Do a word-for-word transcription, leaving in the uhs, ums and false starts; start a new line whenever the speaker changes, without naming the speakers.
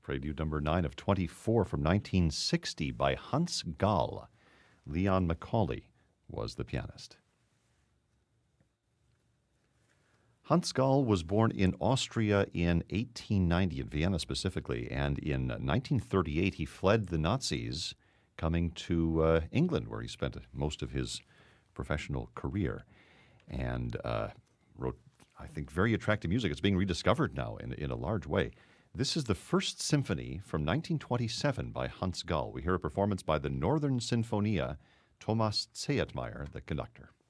Prelude number nine of twenty-four from nineteen sixty by Hans Gall. Leon Macaulay was the pianist. Hans Gall was born in Austria in eighteen ninety, in Vienna specifically, and in nineteen thirty-eight he fled the Nazis, coming to uh, England, where he spent most of his professional career, and uh, wrote, I think, very attractive music. It's being rediscovered now in, in a large way. This is the First Symphony from nineteen twenty-seven by Hans Gall. We hear a performance by the Northern Sinfonia, Thomas Zehetmeier, the conductor.